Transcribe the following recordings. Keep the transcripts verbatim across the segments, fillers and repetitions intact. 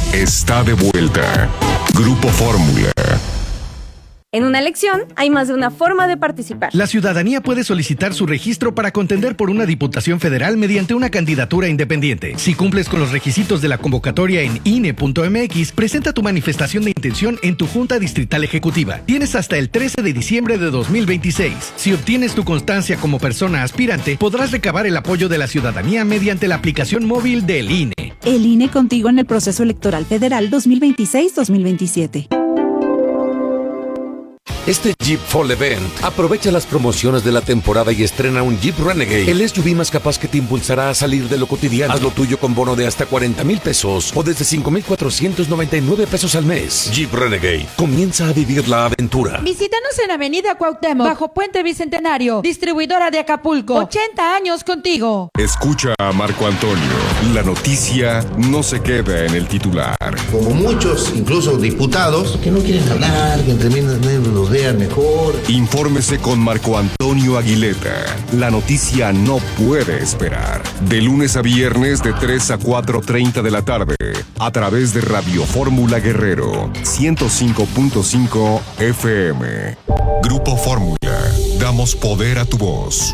está de vuelta. Grupo Fórmula. En una elección hay más de una forma de participar. La ciudadanía puede solicitar su registro para contender por una diputación federal mediante una candidatura independiente. Si cumples con los requisitos de la convocatoria en I N E punto M X, presenta tu manifestación de intención en tu Junta Distrital Ejecutiva. Tienes hasta el trece de diciembre de dos mil veintiséis. Si obtienes tu constancia como persona aspirante, podrás recabar el apoyo de la ciudadanía mediante la aplicación móvil del I N E. El I N E contigo en el proceso electoral federal dos mil veintiséis dos mil veintisiete. Este Jeep Fall Event aprovecha las promociones de la temporada y estrena un Jeep Renegade, el S U V más capaz que te impulsará a salir de lo cotidiano. Haz lo tuyo con bono de hasta cuarenta mil pesos o desde cinco mil cuatrocientos noventa y nueve pesos al mes. Jeep Renegade, comienza a vivir la aventura. Visítanos en Avenida Cuauhtémoc, bajo Puente Bicentenario, distribuidora de Acapulco. ochenta años contigo. Escucha a Marco Antonio. La noticia no se queda en el titular. Como muchos, incluso diputados, que no quieren hablar, que entre menos los vean mejor. Infórmese con Marco Antonio Aguileta. La noticia no puede esperar. De lunes a viernes de tres a cuatro treinta de la tarde, a través de Radio Fórmula Guerrero, ciento cinco punto cinco F M. Grupo Fórmula. Damos poder a tu voz.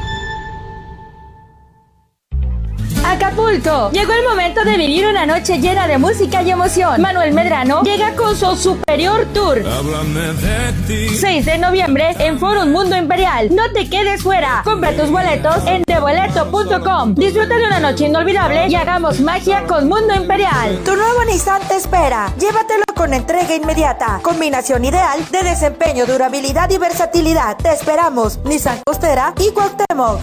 Acapulco, llegó el momento de vivir una noche llena de música y emoción. Manuel Medrano llega con su Superior Tour. Háblame de ti. seis de noviembre en Forum Mundo Imperial. No te quedes fuera. Compra tus boletos en deboleto punto com. Disfruta de una noche inolvidable y hagamos magia con Mundo Imperial. Tu nuevo Nissan te espera. Llévatelo con entrega inmediata. Combinación ideal de desempeño, durabilidad y versatilidad. Te esperamos. Nissan Costera y Cuauhtémoc.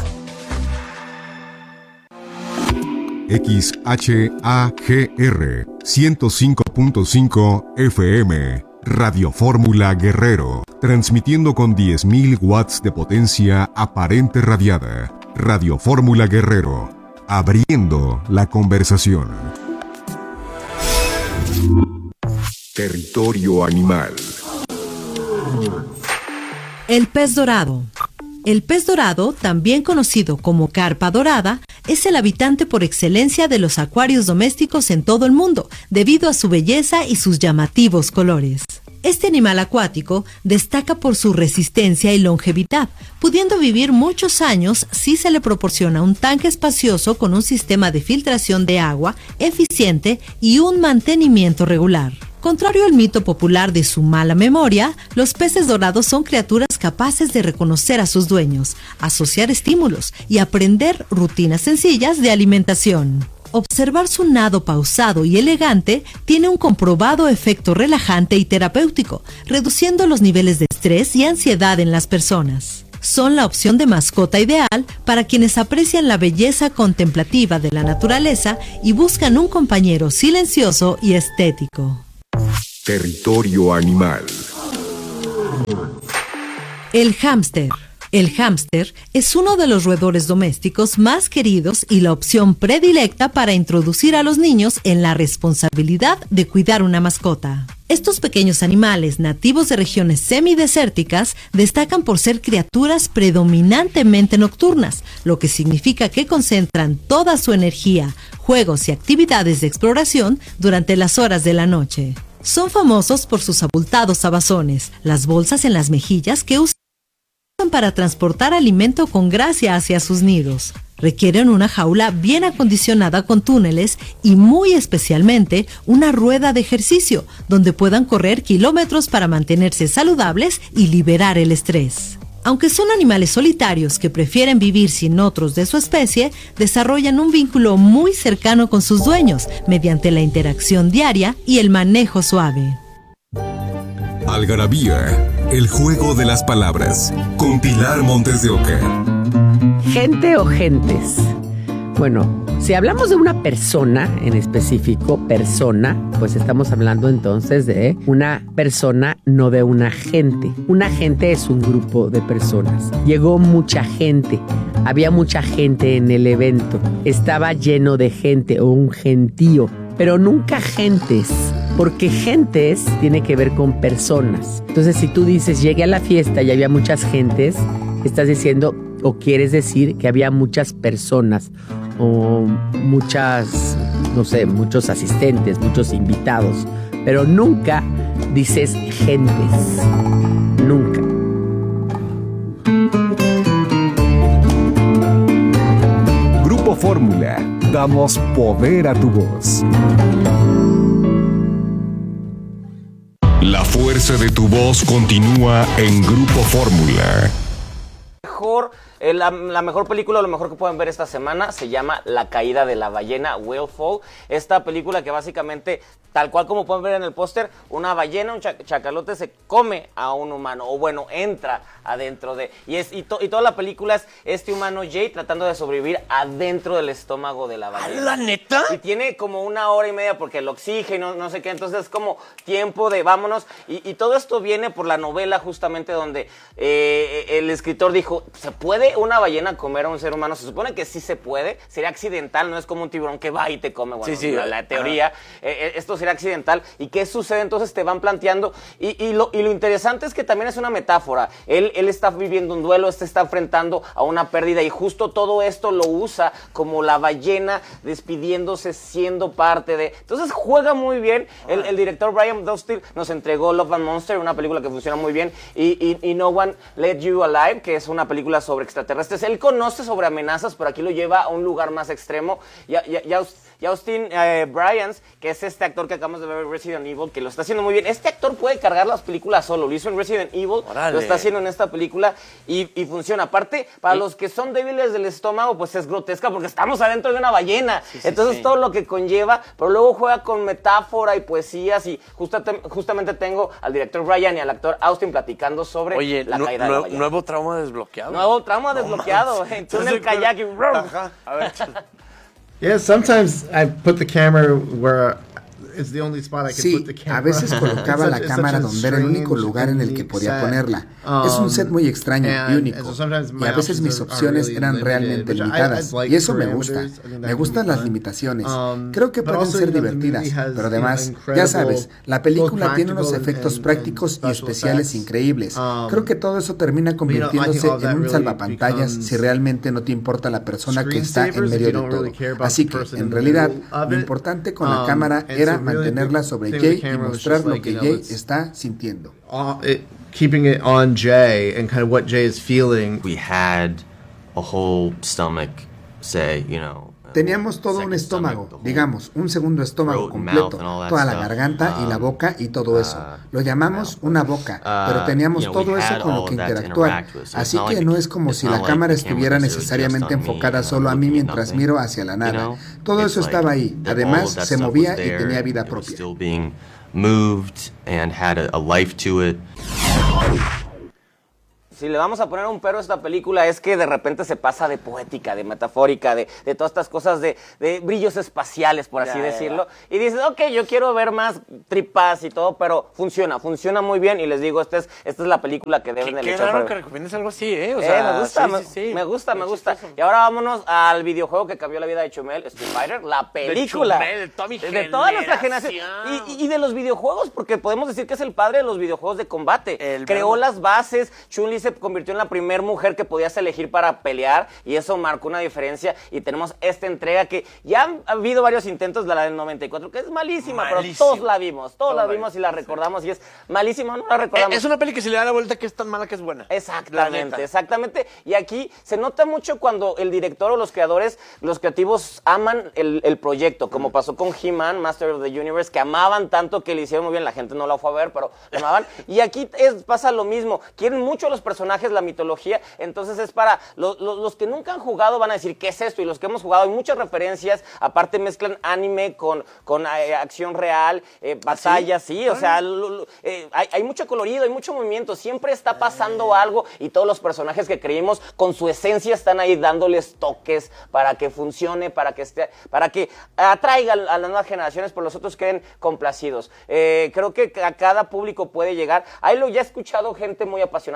X H A G R ciento cinco punto cinco F M, Radio Fórmula Guerrero, transmitiendo con diez mil watts de potencia aparente radiada. Radio Fórmula Guerrero, abriendo la conversación. Territorio animal. El pez dorado. El pez dorado, también conocido como carpa dorada, es el habitante por excelencia de los acuarios domésticos en todo el mundo, debido a su belleza y sus llamativos colores. Este animal acuático destaca por su resistencia y longevidad, pudiendo vivir muchos años si se le proporciona un tanque espacioso con un sistema de filtración de agua eficiente y un mantenimiento regular. Contrario al mito popular de su mala memoria, los peces dorados son criaturas capaces de reconocer a sus dueños, asociar estímulos y aprender rutinas sencillas de alimentación. Observar su nado pausado y elegante tiene un comprobado efecto relajante y terapéutico, reduciendo los niveles de estrés y ansiedad en las personas. Son la opción de mascota ideal para quienes aprecian la belleza contemplativa de la naturaleza y buscan un compañero silencioso y estético. Territorio animal. El hámster. El hámster es uno de los roedores domésticos más queridos y la opción predilecta para introducir a los niños en la responsabilidad de cuidar una mascota. Estos pequeños animales nativos de regiones semidesérticas destacan por ser criaturas predominantemente nocturnas, lo que significa que concentran toda su energía, juegos y actividades de exploración durante las horas de la noche. Son famosos por sus abultados abazones, las bolsas en las mejillas que usan para transportar alimento con gracia hacia sus nidos. Requieren una jaula bien acondicionada con túneles y muy especialmente una rueda de ejercicio donde puedan correr kilómetros para mantenerse saludables y liberar el estrés. Aunque son animales solitarios que prefieren vivir sin otros de su especie, desarrollan un vínculo muy cercano con sus dueños mediante la interacción diaria y el manejo suave. Algarabía, el juego de las palabras, con Pilar Montes de Oca. ¿Gente o gentes? Bueno, si hablamos de una persona en específico, persona, pues estamos hablando entonces de una persona, no de una gente. Una gente es un grupo de personas. Llegó mucha gente, había mucha gente en el evento, estaba lleno de gente o un gentío, pero nunca gentes. Porque gentes tiene que ver con personas. Entonces, si tú dices, llegué a la fiesta y había muchas gentes, estás diciendo o quieres decir que había muchas personas o muchas no sé, muchos asistentes, muchos invitados, pero nunca dices gentes. Nunca. Grupo Fórmula, damos poder a tu voz. La fuerza de tu voz continúa en Grupo Fórmula. Mejor, eh, la, la mejor película, lo mejor que pueden ver esta semana, se llama La caída de la ballena, Whale Fall. Esta película que básicamente, tal cual como pueden ver en el póster, una ballena, un chac- chacalote se come a un humano, o bueno, entra adentro de... Y, es, y, to, y toda la película es este humano Jay tratando de sobrevivir adentro del estómago de la ballena. ¿La neta? Y tiene como una hora y media porque el oxígeno, no sé qué, entonces es como tiempo de vámonos. Y, y todo esto viene por la novela justamente donde eh, el escritor dijo, ¿se puede una ballena comer a un ser humano? Se supone que sí se puede, sería accidental, no es como un tiburón que va y te come, bueno, sí, sí, la, la teoría, eh, esto sería accidental. ¿Y qué sucede? Entonces te van planteando, y, y, lo, y lo interesante es que también es una metáfora. Él, él está viviendo un duelo, este está enfrentando a una pérdida, y justo todo esto lo usa como la ballena despidiéndose, siendo parte de... Entonces juega muy bien. El, el director Brian Dostal nos entregó Love and Monster, una película que funciona muy bien, y, y, y No One Let You Alive, que es una película sobre extraterrestres. Él conoce sobre amenazas, pero aquí lo lleva a un lugar más extremo. Ya, ya, ya, y Austin eh, Bryans, que es este actor que acabamos de ver en Resident Evil, que lo está haciendo muy bien. Este actor puede cargar las películas solo. Lo hizo en Resident Evil, ¡Órale! Lo está haciendo en esta película y, y funciona. Aparte, para ¿Sí? los que son débiles del estómago, pues es grotesca porque estamos adentro de una ballena. Sí, sí, Entonces, sí. todo lo que conlleva, pero luego juega con metáfora y poesías. Y justa, justamente tengo al director Brian y al actor Austin platicando sobre Oye, la no, caída no, de la ballena. Nuevo trauma desbloqueado. Nuevo trauma no desbloqueado. Más. Tú en el kayak y... Ajá. A ver, Yeah, sometimes I put the camera where it's the only spot I can sí, put the camera. a veces colocaba la cámara donde era el único lugar en el que podía ponerla. Um, es un set muy extraño y único. So y a veces mis opciones really eran realmente limited, limitadas. I, like y eso me gusta. Me gustan las limitaciones. Um, Creo que pueden ser divertidas, pero además, ya sabes, la película tiene unos efectos and, prácticos and y especiales effects. increíbles. Um, Creo que todo eso termina convirtiéndose en un really salvapantallas si realmente no te importa la persona que está en medio de todo. Really Así que, en realidad, lo importante con la cámara era mantenerla sobre Jay y mostrar lo que Jay está sintiendo. Uh, it, keeping it on Jay and kind of what Jay is feeling. We had a whole stomach, say, you know. Teníamos todo un estómago, digamos, un segundo estómago completo, toda la garganta y la boca y todo eso. Lo llamamos una boca, pero teníamos todo eso con lo que interactuar. Así que no es como si la cámara estuviera necesariamente enfocada solo a mí mientras miro hacia la nada. Todo eso estaba ahí. Además, se movía y tenía vida propia. Si le vamos a poner un pero a esta película es que de repente se pasa de poética, de metafórica, de, de todas estas cosas de, de brillos espaciales, por así ya, decirlo. Ya, ya. Y dices, ok, yo quiero ver más tripas y todo, pero funciona, funciona muy bien. Y les digo, esta es, esta es la película que deben de echar. Qué raro que recomiendes algo así, ¿eh? O eh sea, me gusta, sí, me, sí, sí. me gusta, me gusta. Y ahora vámonos al videojuego que cambió la vida de Chumel, Street Fighter, la película. De Chumel, de toda mi De toda nuestra generación. Y, y de los videojuegos, porque podemos decir que es el padre de los videojuegos de combate. El Creó verdad. las bases, Chun-Li se convirtió en la primera mujer que podías elegir para pelear y eso marcó una diferencia y tenemos esta entrega que ya han habido varios intentos de la del noventa y cuatro que es malísima, malísima. pero todos la vimos, todos Todo la vimos y la recordamos sí. y es malísima, no la recordamos. Es una peli que se le da la vuelta que es tan mala que es buena. Exactamente, exactamente. Y aquí se nota mucho cuando el director o los creadores, los creativos aman el, el proyecto, como pasó con He-Man, Master of the Universe, que amaban tanto que le hicieron muy bien, la gente no la fue a ver, pero lo amaban. Y aquí es, pasa lo mismo, quieren mucho los personajes, la mitología, entonces es para los, los, los que nunca han jugado van a decir ¿qué es esto? Y los que hemos jugado hay muchas referencias, aparte mezclan anime con, con eh, acción real, eh, batallas, ¿sí? sí, o sea, lo, lo, eh, hay, hay mucho colorido, hay mucho movimiento, siempre está pasando algo y todos los personajes que creímos con su esencia están ahí dándoles toques para que funcione, para que esté, para que atraiga a las nuevas generaciones, pero los otros queden complacidos. Eh, creo que a cada público puede llegar. Ahí lo ya he escuchado gente muy apasionada del videojuego.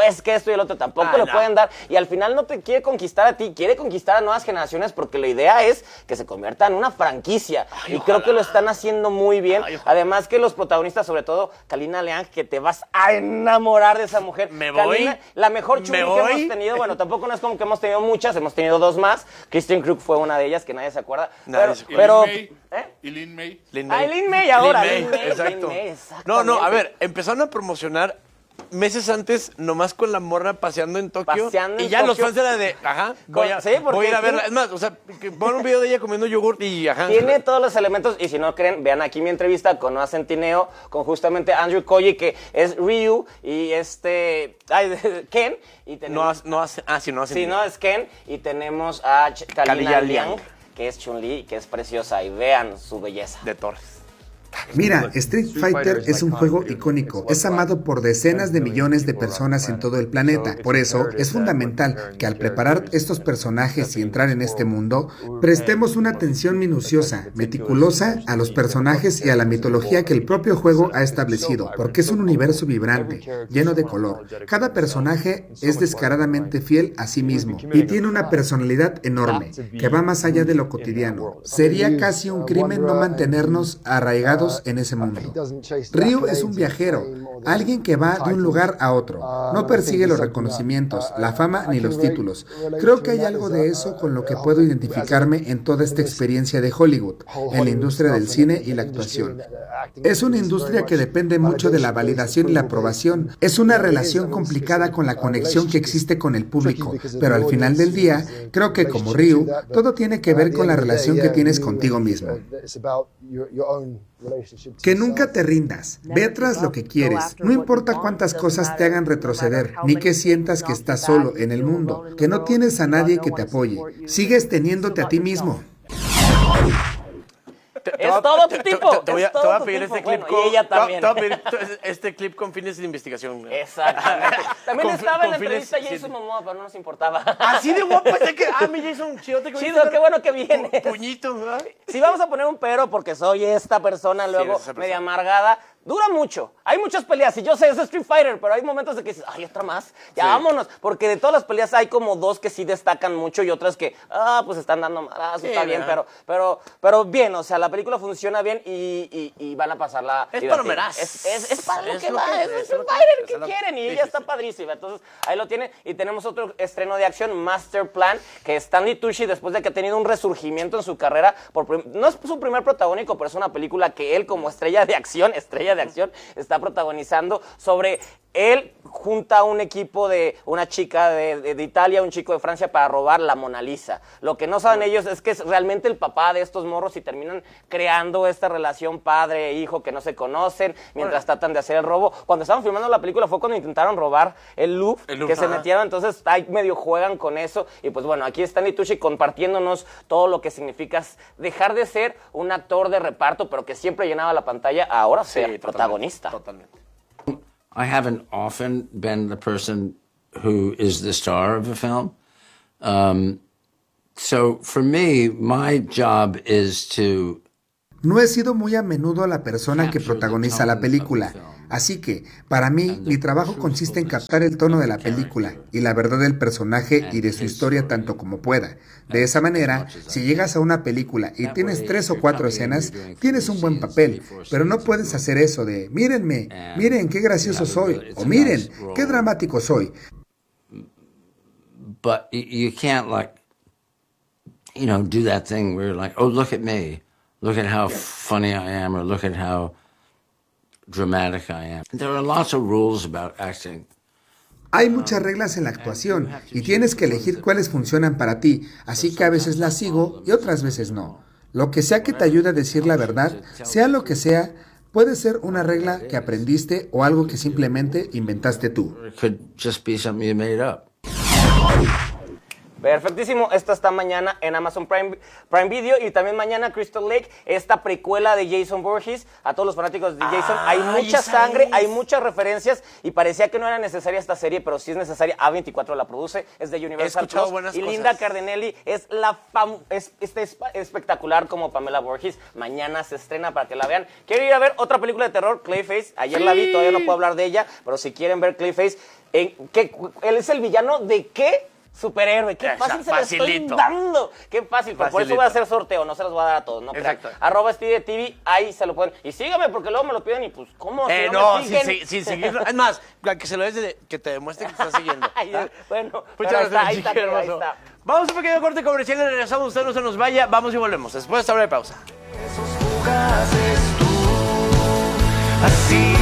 es que esto y el otro tampoco Ah, le no. pueden dar. Y al final no te quiere conquistar a ti, quiere conquistar a nuevas generaciones porque la idea es que se convierta en una franquicia. Ay, y ojalá. creo que lo están haciendo muy bien. Ay, ojalá. Además que los protagonistas, sobre todo Kalina Leang, que te vas a enamorar de esa mujer. Me voy. Kalina, la mejor Me Chun-Li que voy. hemos tenido. Bueno, tampoco no es como que hemos tenido muchas, hemos tenido dos más. Kristen Krug fue una de ellas, que nadie se acuerda. Nadie pero, se pero acuerda. ¿eh? Y Lin May. Lin Ah, Lin May ahora, Lin Lin May, May, exacto. Lin May, No, exactamente. no, a ver, empezaron a promocionar meses antes, nomás con la morra paseando en Tokio. Paseando y en ya los Tokio. fans era de, ajá, voy a, Sí, porque voy a ir a tiene- verla. Es más, o sea, que pongan un video de ella comiendo yogurt y ajá. Tiene todos los elementos, y si no creen, vean aquí mi entrevista con Noah Centineo, con justamente Andrew Koji, que es Ryu, y este, ay, Ken, y No, tenemos... hace- no hace, ah, sí, no hace. sí, no, es Ken, y tenemos a Ch- Kalina Kalina Liang, Liang. que es Chun-Li, que es preciosa, y vean su belleza. De Torres. Mira, Street Fighter es un juego icónico, es amado por decenas de millones de personas en todo el planeta. Por eso, es fundamental que al preparar estos personajes y entrar en este mundo, prestemos una atención minuciosa, meticulosa a los personajes y a la mitología que el propio juego ha establecido, porque es un universo vibrante, lleno de color. Cada personaje es descaradamente fiel a sí mismo y tiene una personalidad enorme, que va más allá de lo cotidiano. Sería casi un crimen no mantenernos arraigados en ese mundo. Ryu es un viajero, alguien que va de un lugar a otro. No persigue los reconocimientos, la fama ni los títulos. Creo que hay algo de eso con lo que puedo identificarme en toda esta experiencia de Hollywood, en la industria del cine y la actuación. Es una industria que depende mucho de la validación y la aprobación. Es una relación complicada con la conexión que existe con el público, pero al final del día, creo que como Ryu, todo tiene que ver con la relación que tienes contigo mismo. Que nunca te rindas, ve tras lo que quieres, no importa cuántas cosas te hagan retroceder, ni que sientas que estás solo en el mundo, que no tienes a nadie que te apoye, sigues teniéndote a ti mismo. Es todo tu te- tipo, Te, te voy a, es te todo voy a tu pedir tipo. este clip Bueno, con, y ella te voy a- también. te voy a pedir t- este clip con fines de investigación. Exactamente. También Con- estaba en la con fines- entrevista sí. Jason Momoa, pero no nos importaba. Así de guapo, es que, ah, mi Jason, chidote. que Chido, qué bueno que vienes. Puñito, ¿verdad? Si vamos a poner un pero porque soy esta persona luego eres esa persona. media amargada, dura mucho. Hay muchas peleas, y yo sé, es Street Fighter, pero hay momentos de que dices, ay, otra más, ya Sí. vámonos. Porque de todas las peleas hay como dos que sí destacan mucho y otras que, ah, pues están dando malas, Sí, está bien, ¿verdad? pero, pero, pero bien, o sea, la película funciona bien y, y, y van a pasarla Es divertida. palomeraz. Es, es, es para lo Es que lo va, que- es es Street lo que- Fighter, es ¿qué lo- quieren? Y sí, ella sí, está sí. padrísima. Entonces, ahí lo tienen. Y tenemos otro estreno de acción, Master Plan, que Stanley Tucci, después de que ha tenido un resurgimiento en su carrera, por prim- no es su primer protagónico, pero es una película que él, como estrella de acción, estrella de acción, está protagonizando sobre él junta a un equipo de una chica de, de- de Italia, un chico de Francia para robar la Mona Lisa. Lo que no saben ellos es que es realmente el papá de estos morros y terminan creando esta relación padre e hijo que no se conocen mientras tratan de hacer el robo. Cuando estaban filmando la película fue cuando intentaron robar el Louvre, El Louvre, que se ajá. metieron, entonces ahí medio juegan con eso. Y pues bueno, aquí está Stanley Tucci compartiéndonos todo lo que significa dejar de ser un actor de reparto, pero que siempre llenaba la pantalla, a ahora ser Sí, protagonista. Totalmente. I haven't often been the person who is the star of a film. Um, so for me, my job is to No he sido muy a menudo la persona que protagoniza la película, así que, para mí, mi trabajo consiste en captar el tono de la película y la verdad del personaje y de su historia tanto como pueda. De esa manera, si llegas a una película y tienes tres o cuatro escenas, tienes un buen papel, pero no puedes hacer eso de, mírenme, miren qué gracioso soy, o miren, qué dramático soy. but y- you can't like, you know, do that thing where you're like, oh, look at me, look at how funny I am, or look at how dramatic I am. There are lots of rules about acting. Hay muchas reglas en la actuación y tienes que elegir cuáles funcionan para ti, así que a veces las sigo y otras veces no. Lo que sea que te ayude a decir la verdad, sea lo que sea, puede ser una regla que aprendiste o algo que simplemente inventaste tú. It could just be something you made up. Perfectísimo, esto está mañana en Amazon Prime, Prime Video y también mañana Crystal Lake, esta precuela de Jason Voorhees. A todos los fanáticos de Jason, hay Ay, mucha esa sangre, es. hay muchas referencias y parecía que no era necesaria esta serie, pero sí es necesaria. A veinticuatro la produce, es de Universal escuchado Plus buenas y cosas. Linda Cardinelli es la fam es, es, es espectacular como Pamela Voorhees. Mañana se estrena para que la vean. Quiero ir a ver otra película de terror, Clayface. Ayer la vi, todavía no puedo hablar de ella, pero si quieren ver Clayface, ¿En qué, ¿Él es el villano de qué superhéroe? Qué fácil o sea, se lo estoy dando. Qué fácil. Por eso voy a hacer sorteo, no se los voy a dar a todos. ¿no? Exacto. Arroba Speedy T V, ahí se lo pueden. Y sígame, porque luego me lo piden y pues, ¿cómo? Eh, si no, no sin sí, sí, seguirlo. Es más, que se lo des de, que te demuestre que estás siguiendo. ¿Ah? Bueno, muchas ahí gracias, está, ahí está, chiquero, ahí está. Vamos a un pequeño corte comercial y regresamos. Usted no se nos vaya. Vamos y volvemos. Después de esta breve pausa. Así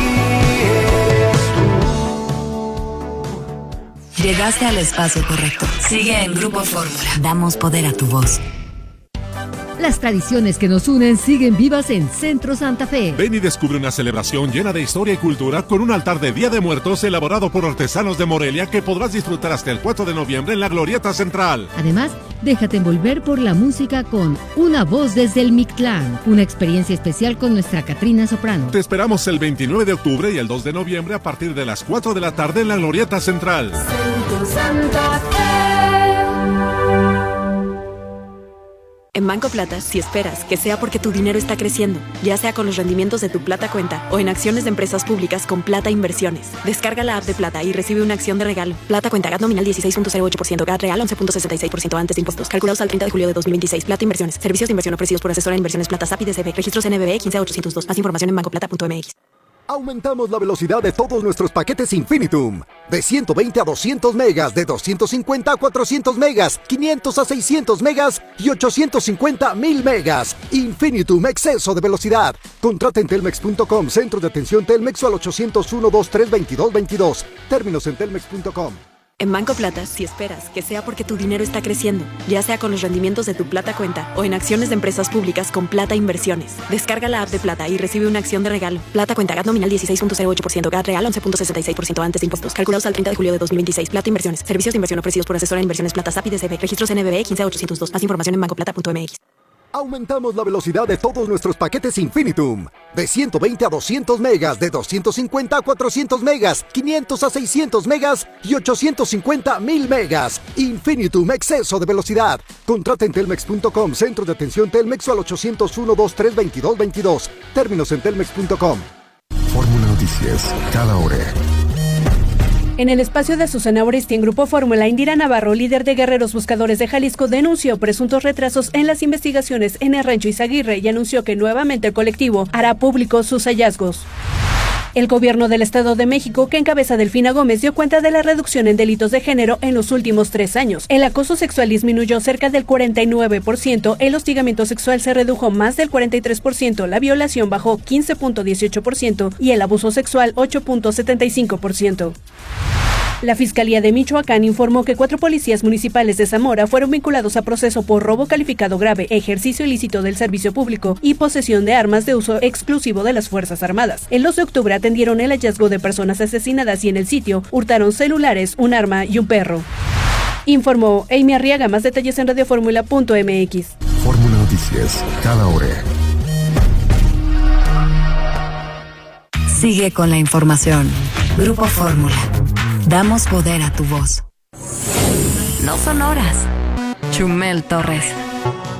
Llegaste al espacio correcto. Sigue en Grupo Fórmula. Damos poder a tu voz. Las tradiciones que nos unen siguen vivas en Centro Santa Fe. Ven y descubre una celebración llena de historia y cultura con un altar de Día de Muertos elaborado por artesanos de Morelia que podrás disfrutar hasta el cuatro de noviembre en la Glorieta Central. Además, déjate envolver por la música con Una Voz desde el Mictlán, una experiencia especial con nuestra Catrina Soprano. Te esperamos el veintinueve de octubre y el dos de noviembre a partir de las cuatro de la tarde en la Glorieta Central. Centro Santa Fe. En Banco Plata, si esperas que sea porque tu dinero está creciendo, ya sea con los rendimientos de tu Plata Cuenta o en acciones de empresas públicas con Plata Inversiones. Descarga la app de Plata y recibe una acción de regalo. Plata Cuenta, G A T nominal dieciséis punto cero ocho por ciento, G A T real once punto sesenta y seis por ciento antes de impuestos. Calculados al treinta de julio de dos mil veintiséis. Plata Inversiones. Servicios de inversión ofrecidos por asesora en inversiones Plata S A P y D C B. Registros N B B quince ochocientos dos. Más información en banco plata punto m x. Aumentamos la velocidad de todos nuestros paquetes Infinitum. De ciento veinte a doscientos megas, de doscientos cincuenta a cuatrocientos megas, quinientos a seiscientos megas y ochocientos cincuenta a mil megas. Infinitum, exceso de velocidad. Contrata en telmex punto com, centro de atención Telmex o al ochocientos uno, veintitrés, veintidós, veintidós. Términos en telmex punto com. En Banco Plata, si esperas que sea porque tu dinero está creciendo, ya sea con los rendimientos de tu Plata Cuenta o en acciones de empresas públicas con Plata Inversiones. Descarga la app de Plata y recibe una acción de regalo. Plata Cuenta, G A T nominal dieciséis punto cero ocho por ciento, G A T real once punto sesenta y seis por ciento antes de impuestos. Calculados al treinta de julio de dos mil veintiséis. Plata Inversiones. Servicios de inversión ofrecidos por asesora en inversiones Plata S A P y D C B. Registros N B B quince ochocientos dos. Más información en banco plata punto m x. Aumentamos la velocidad de todos nuestros paquetes Infinitum. De ciento veinte a doscientos megas, de doscientos cincuenta a cuatrocientos megas, quinientos a seiscientos megas y ochocientos cincuenta a mil megas. Infinitum, exceso de velocidad. Contrata en telmex punto com, centro de atención Telmex o al ochocientos uno, veintitrés, veintidós, veintidós. Términos en telmex punto com. Fórmula Noticias, cada hora. En el espacio de Susana Oresti en Grupo Fórmula, Indira Navarro, líder de Guerreros Buscadores de Jalisco, denunció presuntos retrasos en las investigaciones en el Rancho Izaguirre y anunció que nuevamente el colectivo hará públicos sus hallazgos. El gobierno del Estado de México, que encabeza Delfina Gómez, dio cuenta de la reducción en delitos de género en los últimos tres años. El acoso sexual disminuyó cerca del cuarenta y nueve por ciento, el hostigamiento sexual se redujo más del cuarenta y tres por ciento, la violación bajó quince punto dieciocho por ciento y el abuso sexual ocho punto setenta y cinco por ciento. La Fiscalía de Michoacán informó que cuatro policías municipales de Zamora fueron vinculados a proceso por robo calificado grave, ejercicio ilícito del servicio público y posesión de armas de uso exclusivo de las Fuerzas Armadas. El dos de octubre atendieron el hallazgo de personas asesinadas y en el sitio hurtaron celulares, un arma y un perro. Informó Amy Arriaga. Más detalles en radioformula punto m x. Fórmula Noticias, cada hora. Sigue con la información. Grupo Fórmula. Damos poder a tu voz. No son horas. Chumel Torres.